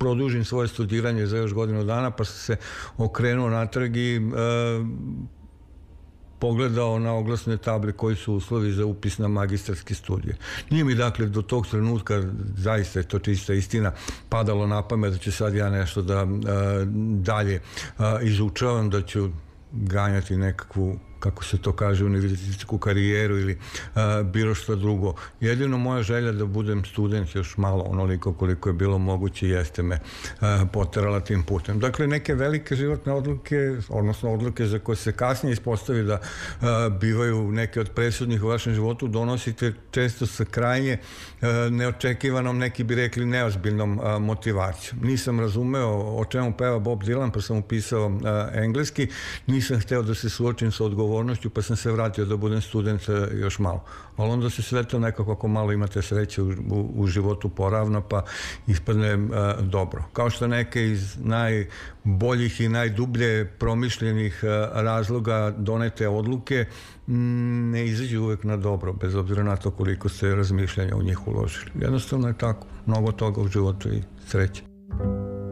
produžim svoje studiranje za još godinu dana, pa sam se okrenuo natrag i pogledao na oglasne table koji su uslovi za upis na magistarske studije. Nije mi dakle do tog trenutka, zaista je to čista istina, padalo na pamet da ću sad ja nešto da dalje izučavam, da ću ganjati nekakvu, kako se to kaže, univerzitetsku karijeru ili bilo što drugo. Jedino moja želja da budem student još malo, onoliko koliko je bilo moguće, jeste me poterala tim putem. Dakle, neke velike životne odluke, odnosno odluke za koje se kasnije ispostavi da bivaju neke od presudnih u vašem životu, donosite često sa krajnje neočekivanom, neki bi rekli neozbiljnom motivacijom. Nisam razumeo o čemu peva Bob Dylan, pa sam upisao engleski, nisam hteo da se suočim sa odgovornošću, pa sam se vratio da budem student još malo. Ali onda se sve to nekako, ako malo imate sreće u životu, poravna, pa ispadne dobro. Kao što neke iz najboljih i najdublje promišljenih razloga donete odluke ne izađu uvek na dobro, bez obzira na to koliko ste razmišljanja u njih uložili. Jednostavno je tako. Mnogo toga u životu i sreće.